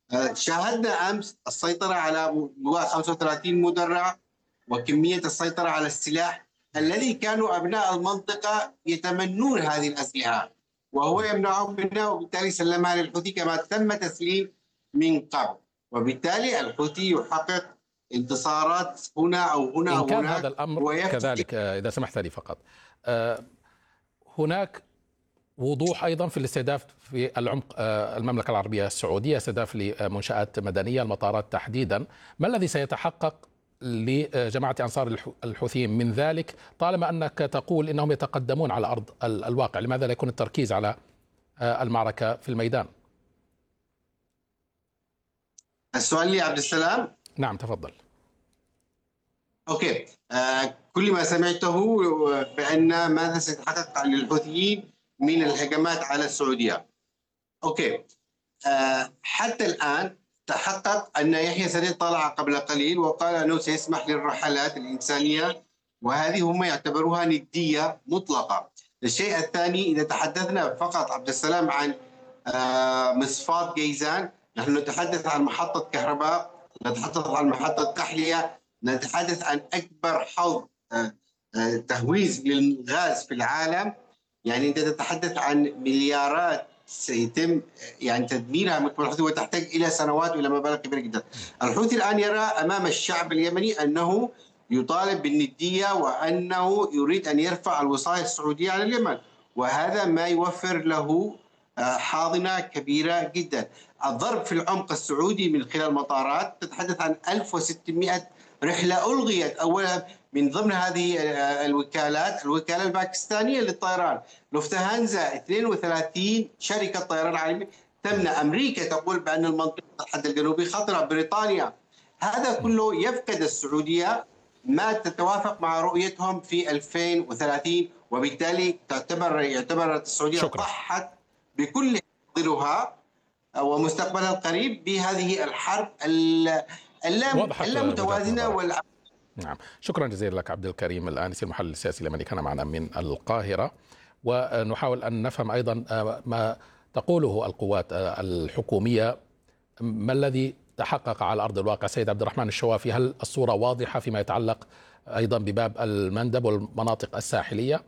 شاهدنا أمس السيطرة على 35 مدرعة، وكمية السيطرة على السلاح الذي كانوا أبناء المنطقة يتمنون هذه الأسلحة وهو يمنعهم منها، وبالتالي سلمها للحوثي كما تم تسليم من قبل. وبالتالي الحوثي يحقق انتصارات هنا أو هنا إن أو كان هذا هناك الأمر ويفتح. كذلك، إذا سمحت لي فقط، هناك وضوح أيضا في الاستهداف في العمق المملكة العربية السعودية، استهداف لمنشآت مدنية، المطارات تحديدا. ما الذي سيتحقق لجماعة أنصار الحوثيين من ذلك، طالما أنك تقول إنهم يتقدمون على أرض الواقع؟ لماذا لا يكون التركيز على المعركة في الميدان؟ السؤال لي عبد السلام. نعم تفضل. أوكي. كل ما سمعته بأن ماذا سيتحقق للحوثيين من الهجمات على السعودية. أوكي. حتى الآن تحقق أن يحيى سريع طلع قبل قليل وقال أنه سيسمح للرحلات الإنسانية، وهذه هم يعتبروها ندية مطلقة. الشيء الثاني، إذا تحدثنا فقط عبد السلام عن مصفاة جيزان، نحن نتحدث عن محطة كهرباء، نتحدث عن محطة تحلية، نتحدث عن أكبر حوض تهويز للغاز في العالم. يعني أنت تتحدث عن مليارات سيتم يعني تدميرها من قبل الحوثي، وتحتاج إلى سنوات وإلى مبالغ كبيرة جدا. الحوثي الآن يرى أمام الشعب اليمني أنه يطالب بالندية وأنه يريد أن يرفع الوصاية السعودية على اليمن، وهذا ما يوفر له حاضنة كبيرة جدا. الضرب في العمق السعودي من خلال مطارات، تتحدث عن 1600 رحلة ألغيت. أولا من ضمن هذه الوكالات الوكالة الباكستانية للطيران لوفتهانزا، 32 شركة طيران عالمية تمنع. أمريكا تقول بأن المنطقة الحد الجنوبي خطرة، بريطانيا. هذا كله يفقد السعودية ما تتوافق مع رؤيتهم في 2030، وبالتالي يعتبر السعودية ضحت بكل حاضرها ومستقبلها القريب بهذه الحرب اللامتوازنة نعم. شكرا جزيلا لك عبد الكريم الآنسي، المحلل السياسي اليمني، كان معنا من القاهرة. ونحاول أن نفهم أيضا ما تقوله القوات الحكومية، ما الذي تحقق على أرض الواقع. سيد عبد الرحمن الشوافي، هل الصورة واضحة فيما يتعلق أيضا بباب المندب والمناطق الساحلية؟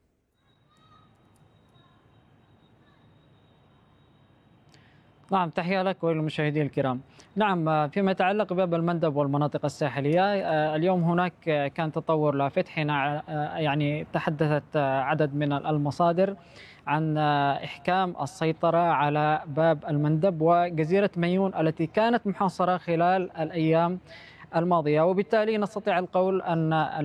نعم، تحية لك وللمشاهدين الكرام. نعم، فيما يتعلق بباب المندب والمناطق الساحلية، اليوم هناك كان تطور لافت حين يعني تحدثت عدد من المصادر عن إحكام السيطرة على باب المندب وجزيرة ميون التي كانت محاصرة خلال الأيام الماضية، وبالتالي نستطيع القول أن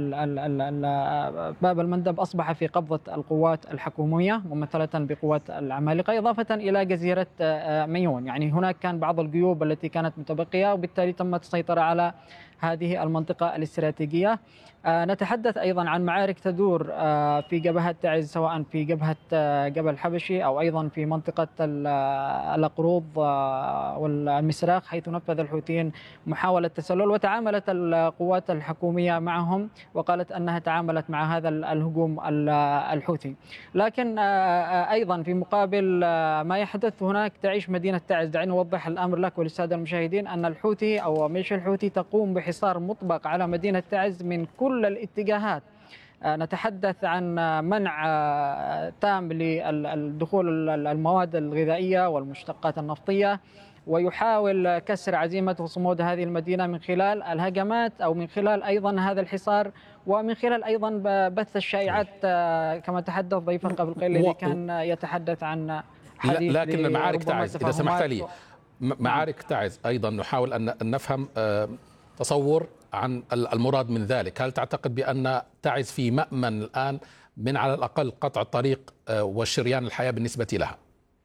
باب المندب أصبح في قبضة القوات الحكومية ممثلة بقوات العمالقة، إضافة إلى جزيرة ميون. يعني هناك كان بعض الجيوب التي كانت متبقية، وبالتالي تمت السيطرة على هذه المنطقة الاستراتيجية. نتحدث أيضا عن معارك تدور في جبهة تعز، سواء في جبهة جبل حبشي أو أيضا في منطقة القروض والمسراق، حيث نفذ الحوثيين محاولة تسلل، وتعاملت القوات الحكومية معهم وقالت أنها تعاملت مع هذا الهجوم الحوثي. لكن أيضا في مقابل ما يحدث هناك تعيش مدينة تعز. دعني أوضح الأمر لك وللسادة المشاهدين أن الحوثي أو ميليشيا الحوثي تقوم بحصار مطبق على مدينة تعز من كل الاتجاهات. نتحدث عن منع تام للدخول المواد الغذائية والمشتقات النفطية، ويحاول كسر عزيمة وصمود هذه المدينة من خلال الهجمات أو من خلال أيضا هذا الحصار، ومن خلال أيضا بث الشائعات كما تحدث ضيفا قبل قليل الذي كان يتحدث عن حديث. لكن معارك تعز، إذا سمحت لي، معارك تعز أيضا نحاول أن نفهم تصور عن المراد من ذلك. هل تعتقد بأن تعز في مأمن الآن من على الأقل قطع الطريق والشريان الحياة بالنسبة لها؟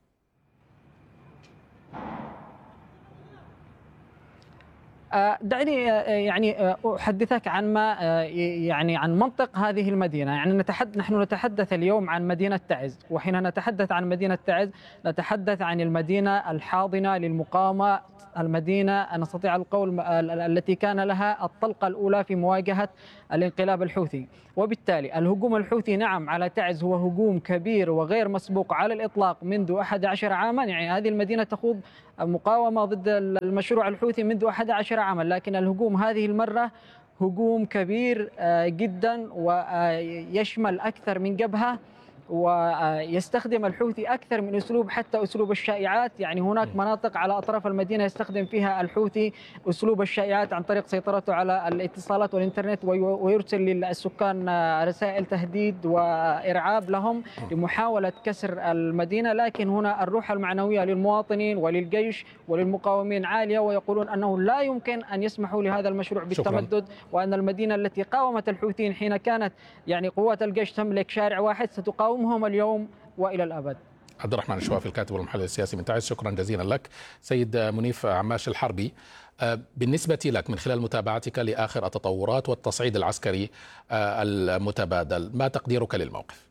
دعني يعني أحدثك عن ما يعني عن منطق هذه المدينة. يعني نحن نتحدث اليوم عن مدينة تعز، وحين نتحدث عن مدينة تعز نتحدث عن المدينة الحاضنة للمقاومة، المدينة نستطيع القول التي كان لها الطلقة الأولى في مواجهة الانقلاب الحوثي. وبالتالي الهجوم الحوثي نعم على تعز هو هجوم كبير وغير مسبوق على الإطلاق منذ 11 عاما. يعني هذه المدينة تخوض مقاومة ضد المشروع الحوثي منذ 11 عاما، لكن الهجوم هذه المرة هجوم كبير جدا ويشمل أكثر من جبهة، ويستخدم الحوثي أكثر من أسلوب، حتى أسلوب الشائعات. يعني هناك مناطق على أطراف المدينة يستخدم فيها الحوثي أسلوب الشائعات عن طريق سيطرته على الاتصالات والإنترنت، ويرسل للسكان رسائل تهديد وإرعاب لهم لمحاولة كسر المدينة. لكن هنا الروح المعنوية للمواطنين وللجيش وللمقاومين عالية، ويقولون أنه لا يمكن أن يسمحوا لهذا المشروع بالتمدد، وأن المدينة التي قاومت الحوثيين حين كانت يعني قوات الجيش تملك شارع واحد ستقاومهم اليوم وإلى الأبد. عبد الرحمن الشوافي الكاتب والمحلل السياسي من تعز، شكرا جزيلا لك. سيد منيف عماش الحربي، بالنسبة لك من خلال متابعتك لآخر التطورات والتصعيد العسكري المتبادل، ما تقديرك للموقف؟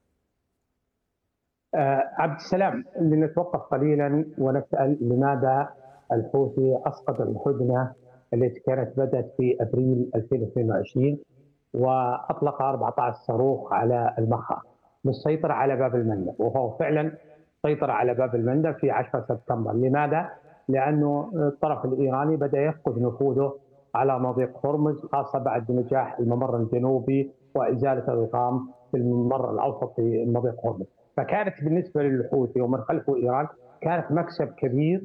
عبد السلام، لنتوقف قليلا ونسأل لماذا الحوثي أسقط الهدنة التي كانت بدأت في أبريل 2022 وأطلق 14 صاروخ على المخا للسيطرة على باب المندب، وهو فعلا سيطر على باب المندب في 10 سبتمبر. لماذا؟ لأنه الطرف الإيراني بدأ يفقد نفوذه على مضيق هرمز، خاصة بعد نجاح الممر الجنوبي وإزالة الغام في الممر الأوسط في مضيق هرمز. فكانت بالنسبة للحوثي ومن خلفه إيران كانت مكسب كبير،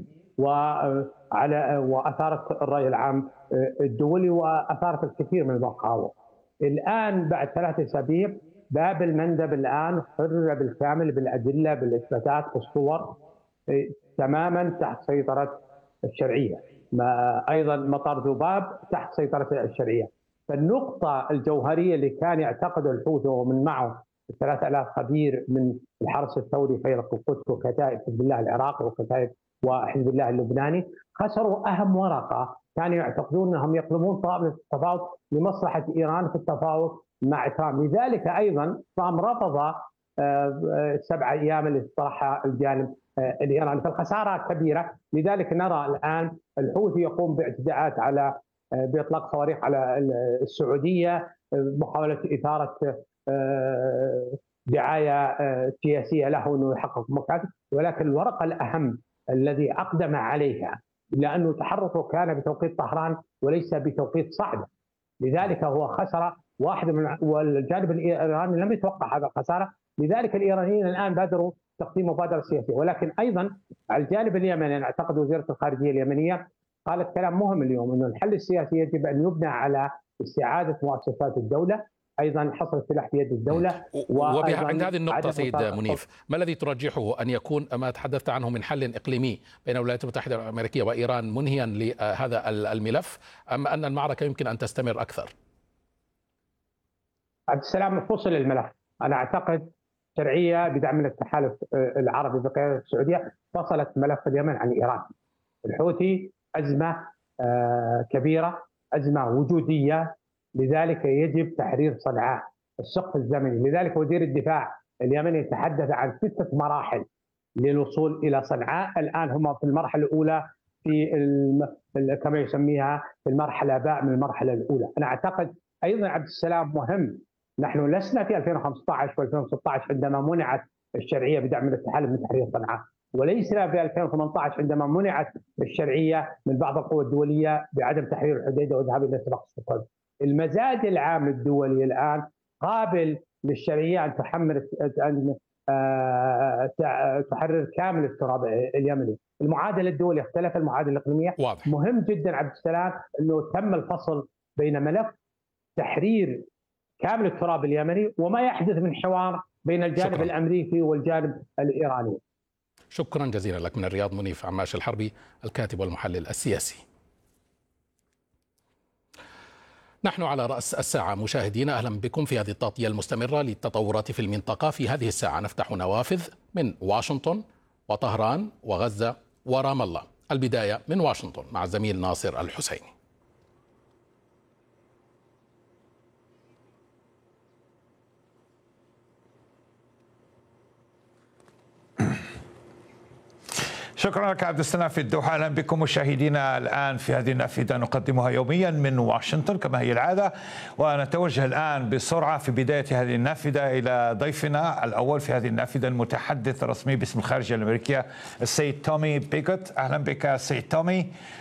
وأثارت الرأي العام الدولي وأثارت الكثير من المخاوف. الآن بعد 3 أسابيع باب المندب الآن حرر بالكامل بالأدلة بالإثباتات بالصور تماما تحت سيطرة الشرعية. أيضا مطار ذباب تحت سيطرة الشرعية. فالنقطة الجوهرية اللي كان يعتقد الحوثي ومن معه 3000 خبير من الحرس الثوري فيلق القدس وكتائب حزب الله العراقي وكتائب وحزب الله اللبناني، خسروا أهم ورقة. كانوا يعتقدون أنهم يقلبون طاولة التفاوض لمصلحة إيران في التفاوض مع ترامب. لذلك أيضا ترامب رفض 7 أيام اللي طرحها الجانب الإيراني، فالخسارة كبيرة. لذلك نرى الآن الحوثي يقوم باعتداءات على بإطلاق صواريخ على السعودية، محاولة إثارة دعاية سياسية له أنه يحقق مكاسب. ولكن الورقة الأهم الذي أقدم عليها، لأنه تحركه كان بتوقيت طهران وليس بتوقيت صعدة، لذلك هو خسر واحد من، والجانب الإيراني لم يتوقع هذا الخسارة. لذلك الإيرانيين الآن بادروا تقديم مبادرة سياسية. ولكن أيضا على الجانب اليمني أنا أعتقد وزيرة الخارجية اليمنية قالت كلام مهم اليوم، أنه الحل السياسي يجب أن يبنى على استعادة مؤسسات الدولة، أيضا حصر السلاح بيد الدولة. وعند هذه النقطة سيد منيف، ما الذي ترجحه أن يكون ما تحدثت عنه من حل إقليمي بين الولايات المتحدة الأمريكية وإيران منهيا لهذا الملف، أم أن المعركة يمكن أن تستمر أكثر؟ عبد السلام، فصل الملف. أنا أعتقد شرعية بدعم من التحالف العربي بقيادة السعودية فصلت ملف اليمن عن إيران. الحوثي أزمة كبيرة، أزمة وجودية، لذلك يجب تحرير صنعاء السقف الزمني. لذلك وزير الدفاع اليمني تحدث عن 6 مراحل للوصول إلى صنعاء. الآن هم في المرحلة الأولى، في كما يسميها في المرحلة باء من المرحلة الأولى. أنا أعتقد أيضا عبد السلام مهم، نحن لسنا في 2015 و2016 عندما منعت الشرعية بدعم من التحالف من تحرير صنعاء، وليسنا في 2018 عندما منعت الشرعية من بعض القوى الدولية بعدم تحرير الحديدة والذهاب إلى اتفاق ستوكهولم. المزاج العام الدولي الآن قابل للشرعية أن تحرر كامل التراب اليمني. المعادلة الدولية اختلف، المعادلة الإقليمية واضح. مهم جدا عبد السلام أنه تم الفصل بين ملف تحرير كامل التراب اليمني وما يحدث من حوار بين الجانب الأمريكي والجانب الإيراني. شكرا جزيلا لك. من الرياض منيف عماش الحربي الكاتب والمحلل السياسي. نحن على رأس الساعة مشاهدينا، أهلا بكم في هذه التغطية المستمرة للتطورات في المنطقة. في هذه الساعة نفتح نوافذ من واشنطن وطهران وغزة ورام الله. البداية من واشنطن مع الزميل ناصر الحسيني. شكرا لك عبد السلام في الدوحة. أهلا بكم مشاهدينا الآن في هذه النافذة نقدمها يوميا من واشنطن كما هي العادة، ونتوجه الآن بسرعة في بداية هذه النافذة إلى ضيفنا الأول في هذه النافذة، المتحدث الرسمي باسم الخارجية الأمريكية السيد تومي بيغوت. أهلا بك السيد تومي.